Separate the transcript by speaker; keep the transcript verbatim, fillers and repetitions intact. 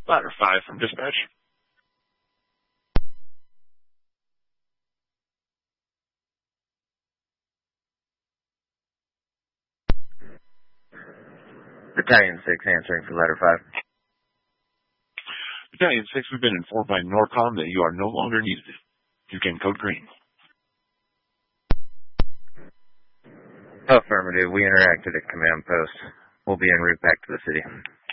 Speaker 1: Ladder five from dispatch.
Speaker 2: Battalion six answering for ladder five.
Speaker 1: Battalion six, we've been informed by NORCOM that you are no longer needed. You can code green.
Speaker 2: Affirmative. We interacted at command post. We'll be en route back to the city.